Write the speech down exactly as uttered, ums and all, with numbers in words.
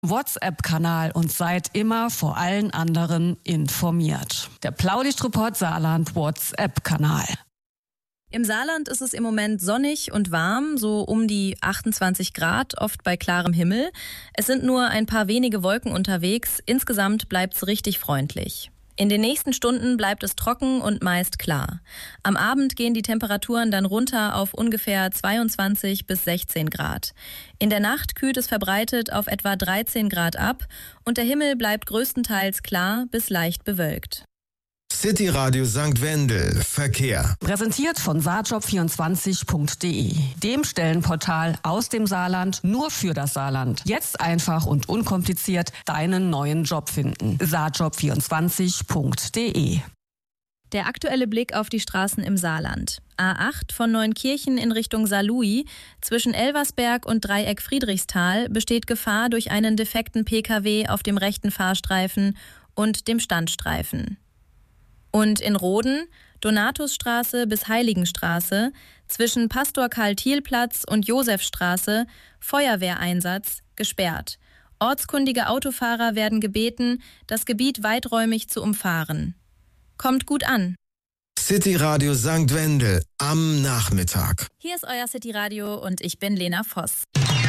WhatsApp-Kanal und seid immer vor allen anderen informiert. Der Blaulichtreport Saarland WhatsApp-Kanal. Im Saarland ist es im Moment sonnig und warm, so um die achtundzwanzig Grad, oft bei klarem Himmel. Es sind nur ein paar wenige Wolken unterwegs. Insgesamt bleibt's richtig freundlich. In den nächsten Stunden bleibt es trocken und meist klar. Am Abend gehen die Temperaturen dann runter auf ungefähr zweiundzwanzig bis sechzehn Grad. In der Nacht kühlt es verbreitet auf etwa dreizehn Grad ab und der Himmel bleibt größtenteils klar bis leicht bewölkt. City Radio Sankt Wendel, Verkehr. Präsentiert von saarjob vierundzwanzig punkt de, dem Stellenportal aus dem Saarland nur für das Saarland. Jetzt einfach und unkompliziert deinen neuen Job finden. saarjob vierundzwanzig punkt de. Der aktuelle Blick auf die Straßen im Saarland. A acht von Neunkirchen in Richtung Saarlouis. Zwischen Elversberg und Dreieck Friedrichsthal besteht Gefahr durch einen defekten Pkw auf dem rechten Fahrstreifen und dem Standstreifen. Und in Roden, Donatusstraße bis Heiligenstraße, zwischen Pastor-Karl-Thiel-Platz und Josefstraße, Feuerwehreinsatz, gesperrt. Ortskundige Autofahrer werden gebeten, das Gebiet weiträumig zu umfahren. Kommt gut an. City Radio Sankt Wendel am Nachmittag. Hier ist euer City Radio und ich bin Lena Voss.